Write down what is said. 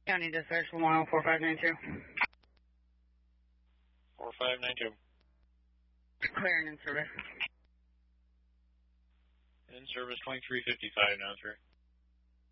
County Dispatch, Lamar 4592. 4592. Clearing in service. In service 2355 now, sir.